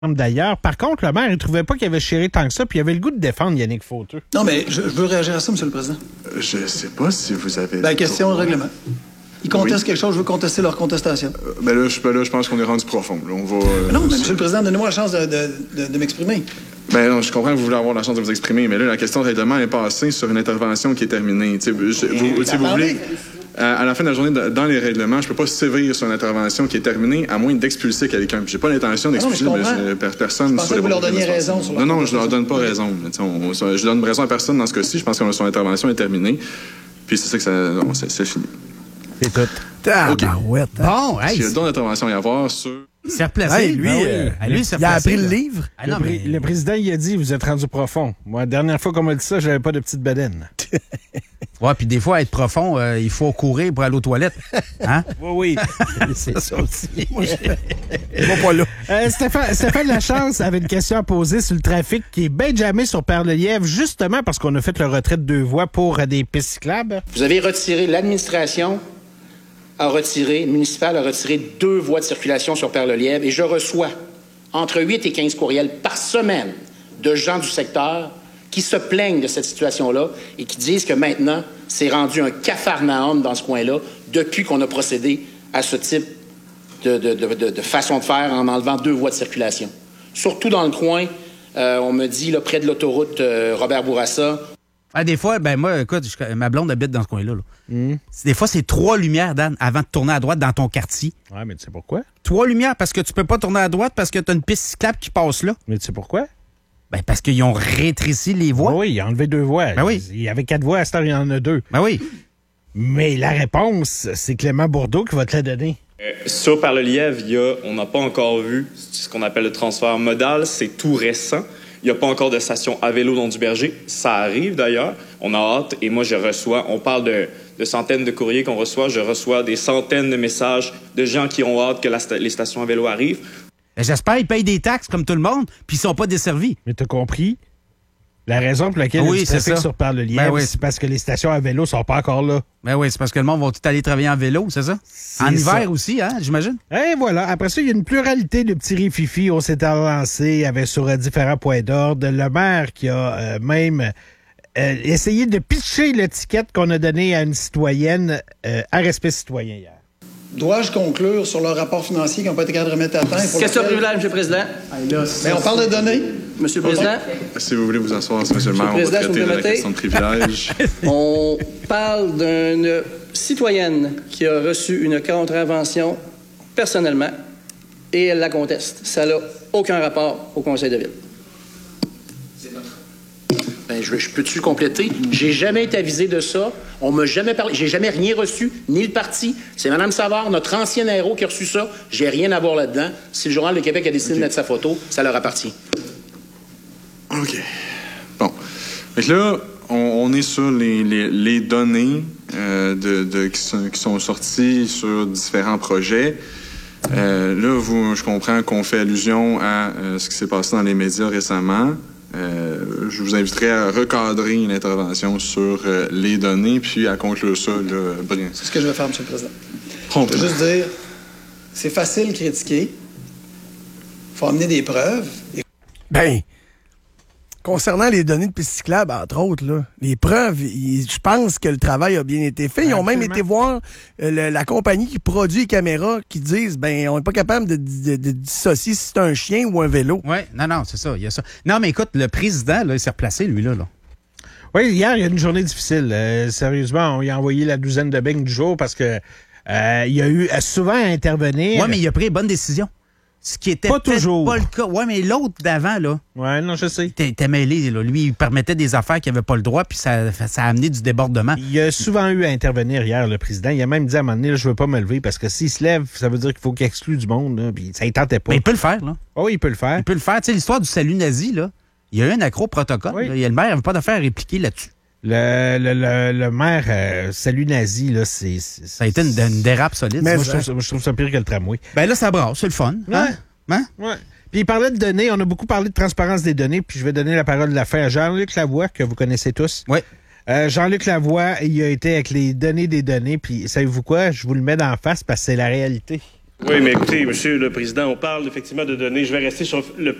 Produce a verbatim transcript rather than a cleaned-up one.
d'ailleurs. Par contre, le maire, il trouvait pas qu'il avait chéré tant que ça, puis il avait le goût de défendre Yannick Fauteux. Non, mais je, je veux réagir à ça, M. le Président. Je sais pas si vous avez... La question au règlement. Ils contestent oui. quelque chose, je veux contester leur contestation. Euh, ben là, je, ben là, je pense qu'on est rendu profond. Là, on va... Euh, non, mais M. le Président, donnez-moi la chance de, de, de, de m'exprimer. Ben non, je comprends que vous voulez avoir la chance de vous exprimer, mais là, la question de règlement est passée sur une intervention qui est terminée. T'sais, je, vous, t'sais, vous voulez... À, à la fin de la journée, dans les règlements, je peux pas sévir sur une intervention qui est terminée à moins d'expulser quelqu'un. J'ai pas l'intention d'expulser ah non, personne. Je pensais que vous leur donniez raison sur Non, non, je leur donne pas raison. On, on, je donne raison à personne dans ce cas-ci. Je pense que son intervention est terminée. Puis c'est ça que ça... Non, c'est, c'est fini. C'est tout. Ah, OK. ouais, bon, hey, il y a d'autres interventions à y avoir sur... Il s'est replacé. Hey, lui, euh, ah, oui. lui il a appris le livre. Ah, non, le, mais... le président, il a dit, vous êtes rendu profond. Moi, la dernière fois qu'on m'a dit ça, j'avais pas de petite bedaine. Ouais, puis des fois, être profond, euh, il faut courir pour aller aux toilettes. Hein? Oui, oui. C'est ça aussi. Moi, je vais pas là. Euh, Stéphane, Stéphane Lachance avait une question à poser sur le trafic qui est bien jamais sur Perle-Lièvre, justement parce qu'on a fait le retrait de deux voies pour euh, des pistes cyclables. Vous avez retiré l'administration a retiré, municipal a retiré deux voies de circulation sur Perle-Lièvre et je reçois entre huit et quinze courriels par semaine de gens du secteur qui se plaignent de cette situation-là et qui disent que maintenant, c'est rendu un capharnaüm dans ce coin-là depuis qu'on a procédé à ce type de, de, de, de, de façon de faire en enlevant deux voies de circulation. Surtout dans le coin, euh, on me dit, là, près de l'autoroute euh, Robert-Bourassa. Ah, des fois, ben moi, écoute, je, ma blonde habite dans ce coin-là. Là. Mm. Des fois, c'est trois lumières, Dan, avant de tourner à droite dans ton quartier. Ouais, mais tu sais pourquoi? Trois lumières parce que tu peux pas tourner à droite parce que tu as une piste cyclable qui passe là. Mais tu sais pourquoi? Ben parce qu'ils ont rétréci les voies. Oui, il a enlevé deux voies. Ben oui. Il y avait quatre voies, à cette heure, il y en a deux. Ben oui. Mais la réponse, c'est Clément Bourdeau qui va te la donner. Euh, sur Perle-Lièvre, il y a, on n'a pas encore vu ce qu'on appelle le transfert modal. C'est tout récent. Il n'y a pas encore de station à vélo dans Duberger. Ça arrive d'ailleurs. On a hâte. Et moi, je reçois, on parle de, de centaines de courriers qu'on reçoit. Je reçois des centaines de messages de gens qui ont hâte que la, les stations à vélo arrivent. Ben, j'espère qu'ils payent des taxes comme tout le monde, puis ils sont pas desservis. Mais t'as compris? La raison pour laquelle oui, il y a du trafic ça. sur Perle-Lièvre, ben oui. c'est parce que les stations à vélo sont pas encore là. Ben oui, c'est parce que le monde va tout aller travailler en vélo, c'est ça? C'est en hiver ça. aussi, hein, j'imagine? Et voilà. Après ça, il y a une pluralité de petits rififis. On s'est avancé avec sur euh, différents points d'ordre. Le maire qui a euh, même euh, essayé de pitcher l'étiquette qu'on a donnée à une citoyenne euh, à Respect citoyen hier. Dois-je conclure sur le rapport financier qui n'a pas été capable de remettre à temps? Question privilège, M. le Président. Mais on parle de données. M. le Président. Si vous voulez vous asseoir, M. le maire, on va Président, traiter si vous de la permettez. question de privilège. On parle d'une citoyenne qui a reçu une contravention personnellement et elle la conteste. Ça n'a aucun rapport au Conseil de ville. Ben, je, je peux-tu compléter? J'ai jamais été avisé de ça. On m'a jamais parlé. J'ai jamais rien reçu, ni le parti. C'est Mme Savard, notre ancien héros, qui a reçu ça. J'ai rien à voir là-dedans. Si le Journal de Québec a décidé okay. de mettre sa photo, ça leur appartient. OK. Bon. Fait que là, on, on est sur les, les, les données euh, de, de, qui, sont, qui sont sorties sur différents projets. Euh, là, vous, je comprends qu'on fait allusion à euh, ce qui s'est passé dans les médias récemment. Euh, je vous inviterai à recadrer une intervention sur euh, les données, puis à conclure ça, là, Brian. C'est ce que je vais faire, M. le Président. Promptement. Je veux juste dire, c'est facile de critiquer. Il faut amener des preuves. Et... Ben, concernant les données de pistes cyclables, entre autres, là, les preuves, ils, je pense que le travail a bien été fait. Ils ont même été voir euh, le, la compagnie qui produit les caméras qui disent, ben, on n'est pas capable de, de, de dissocier si c'est un chien ou un vélo. Oui, non, non, c'est ça, il y a ça. Non, mais écoute, le président, là, il s'est replacé, lui, là. là. Oui, hier, il y a une journée difficile. Euh, sérieusement, on lui a envoyé la douzaine de beignes du jour parce que euh, il y a eu souvent à intervenir. Oui, mais il a pris les bonnes décisions. Ce qui était pas toujours pas le cas. Oui, mais l'autre d'avant, là. Oui, non, je sais. Il était mêlé, là. Lui, il permettait des affaires qu'il n'avait pas le droit, puis ça, ça a amené du débordement. Il a souvent eu à intervenir hier, le président. Il a même dit à un moment donné, là, je veux pas me lever, parce que s'il se lève, ça veut dire qu'il faut qu'il exclue du monde, là, puis ça ne tentait pas. Mais il peut le faire, là. Oh, il peut le faire. Il peut le faire. Tu sais, l'histoire du salut nazi, là, il y a eu un accro-protocole. Oui. Là. Il y a le maire n'avait pas d'affaire à répliquer là-dessus. Le, le, le, le maire euh, salut nazi, là, c'est... Ça a été une, une dérape solide. Mais moi, je trouve, ça, je trouve ça pire que le tramway. Ben là, ça brasse, c'est le fun. Ouais. Hein? Hein? Ouais. Puis il parlait de données, on a beaucoup parlé de transparence des données, puis je vais donner la parole de la fin à Jean-Luc Lavoie, que vous connaissez tous. Oui. Euh, Jean-Luc Lavoie, il a été avec les données des données, puis savez-vous quoi? Je vous le mets d'en face parce que c'est la réalité. Oui, mais écoutez, Monsieur le Président, on parle effectivement de données. Je vais rester sur le